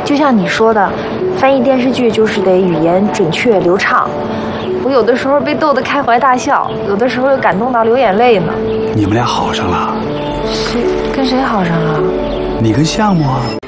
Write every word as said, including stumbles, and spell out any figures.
就像你说的，翻译电视剧就是得语言准确流畅。我有的时候被逗得开怀大笑，有的时候又感动到流眼泪呢。 你们俩好上了？ 谁跟谁好上了？ 你跟夏沫啊。